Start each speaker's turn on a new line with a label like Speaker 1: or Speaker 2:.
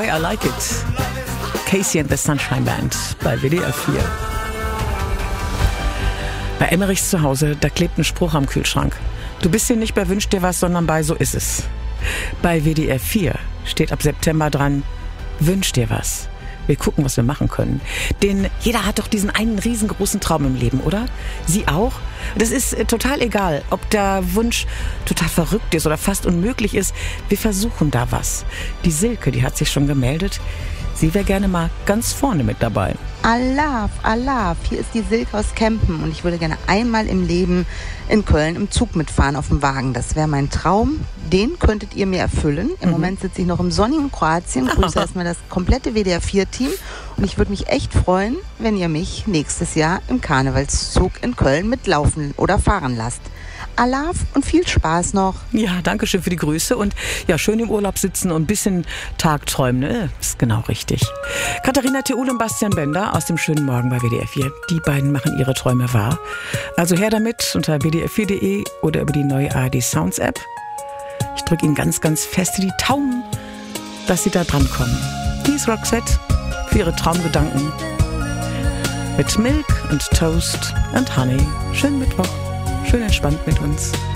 Speaker 1: way I like it. Casey and the Sunshine Band bei WDR 4. Bei Emmerichs zu Hause, da klebt ein Spruch am Kühlschrank. Du bist hier nicht bei Wünsch dir was, sondern bei So ist es. Bei WDR 4 steht ab September dran, Wünsch dir was. Wir gucken, was wir machen können. Denn jeder hat doch diesen einen riesengroßen Traum im Leben, oder? Sie auch? Das ist total egal, ob der Wunsch total verrückt ist oder fast unmöglich ist. Wir versuchen da was. Die Silke, die hat sich schon gemeldet. Sie wäre gerne mal ganz vorne mit dabei.
Speaker 2: Alaf, hier ist die Silke aus Kempen und ich würde gerne einmal im Leben in Köln im Zug mitfahren auf dem Wagen. Das wäre mein Traum. Den könntet ihr mir erfüllen. Im Moment sitze ich noch im sonnigen Kroatien. Grüße erstmal das komplette WDR-4-Team. Und ich würde mich echt freuen, wenn ihr mich nächstes Jahr im Karnevalszug in Köln mitlaufen oder fahren lasst. Alaf und viel Spaß noch.
Speaker 1: Ja, danke schön für die Grüße und ja, schön im Urlaub sitzen und ein bisschen Tagträumen, ne? Ist genau richtig. Katharina Theul und Bastian Bender aus dem schönen Morgen bei WDR 4. Die beiden machen ihre Träume wahr. Also her damit unter wdr4.de oder über die neue ARD Sounds App. Ich drücke Ihnen ganz, ganz fest die Daumen, dass Sie da dran kommen. Peace Roxette für Ihre Traumgedanken. Mit Milk und Toast und Honey. Schönen Mittwoch. Schön entspannt mit uns.